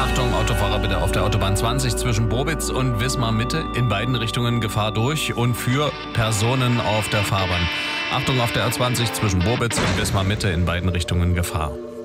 Achtung, Autofahrer bitte auf der Autobahn 20 zwischen Bobitz und Wismar Mitte in beiden Richtungen Gefahr durch und für Personen auf der Fahrbahn. Achtung, auf der A20 zwischen Bobitz und Wismar Mitte in beiden Richtungen Gefahr.